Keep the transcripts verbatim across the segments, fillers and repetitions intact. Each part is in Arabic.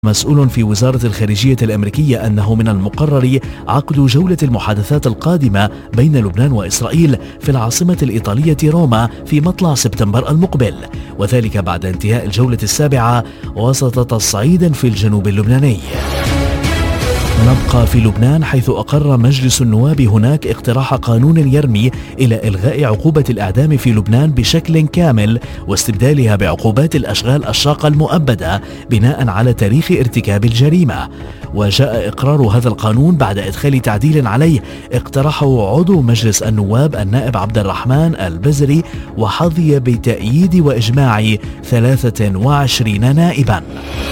مسؤول في وزارة الخارجية الأمريكية أنه من المقرر عقد جولة المحادثات القادمة بين لبنان وإسرائيل في العاصمة الإيطالية روما في مطلع سبتمبر المقبل، وذلك بعد انتهاء الجولة السابعة وسط تصعيد في الجنوب اللبناني. نبقى في لبنان، حيث أقر مجلس النواب هناك اقتراح قانون يرمي إلى إلغاء عقوبة الإعدام في لبنان بشكل كامل واستبدالها بعقوبات الأشغال الشاقة المؤبدة بناء على تاريخ ارتكاب الجريمة. وجاء إقرار هذا القانون بعد إدخال تعديل عليه اقترحه عضو مجلس النواب النائب عبد الرحمن البزري، وحظي بتأييد وإجماع ثلاثة وعشرين نائبا.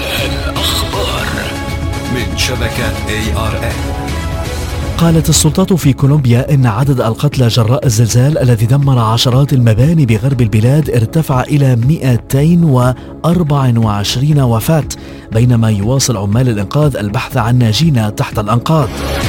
من شبكة إيه آر إن. قالت السلطات في كولومبيا إن عدد القتلى جراء الزلزال الذي دمر عشرات المباني بغرب البلاد ارتفع إلى مئتين وأربعة وعشرين وفاة، بينما يواصل عمال الإنقاذ البحث عن ناجين تحت الأنقاض.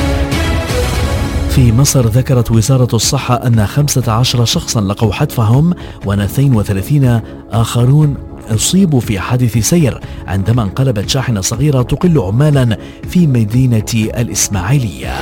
في مصر ذكرت وزارة الصحة أن خمسة عشر شخصا لقوا حتفهم واثنين وثلاثين آخرون أصيبوا في حادث سير عندما انقلبت شاحنة صغيرة تقل عمالا في مدينة الإسماعيلية.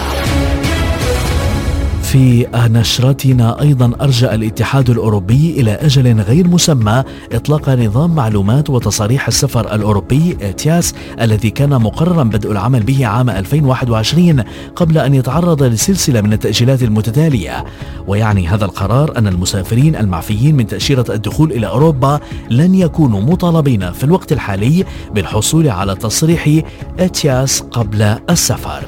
في نشرتنا أيضا أرجى الاتحاد الأوروبي إلى أجل غير مسمى إطلاق نظام معلومات وتصاريح السفر الأوروبي إتياس الذي كان مقررا بدء العمل به عام ألفين وواحد وعشرين قبل أن يتعرض لسلسلة من التأجيلات المتتالية. ويعني هذا القرار أن المسافرين المعفيين من تأشيرة الدخول إلى أوروبا لن يكونوا مطالبين في الوقت الحالي بالحصول على تصريح إتياس قبل السفر.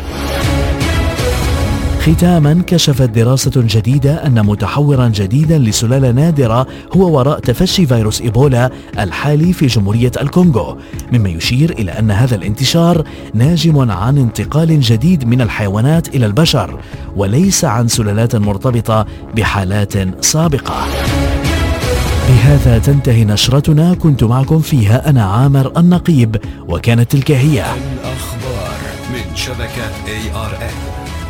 ختاما، كشفت دراسة جديدة أن متحورا جديدا لسلالة نادرة هو وراء تفشي فيروس إيبولا الحالي في جمهورية الكونغو، مما يشير إلى أن هذا الانتشار ناجم عن انتقال جديد من الحيوانات إلى البشر وليس عن سلالات مرتبطة بحالات سابقة. بهذا تنتهي نشرتنا، كنت معكم فيها أنا عامر النقيب، وكانت تلك هي الأخبار من شبكة إيه آر إن.